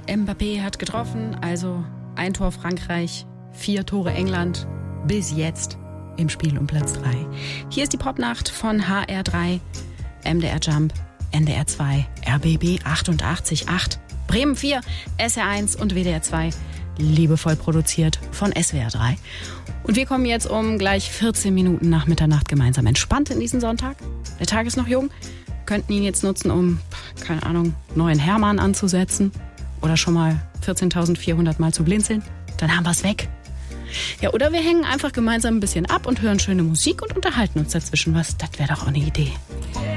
Mbappé hat getroffen, also 1 Tor Frankreich, 4 Tore England, bis jetzt im Spiel um Platz 3. Hier ist die Popnacht von HR3, MDR Jump, NDR 2, RBB 88.8, Bremen 4, SR1 und WDR 2, liebevoll produziert von SWR 3. Und wir kommen jetzt um gleich 14 Minuten nach Mitternacht gemeinsam entspannt in diesen Sonntag. Der Tag ist noch jung, könnten ihn jetzt nutzen, um, keine Ahnung, neuen Hermann anzusetzen oder schon mal 14.400 Mal zu blinzeln. Dann haben wir es weg. Ja, oder wir hängen einfach gemeinsam ein bisschen ab und hören schöne Musik und unterhalten uns dazwischen was. Das wäre doch auch eine Idee.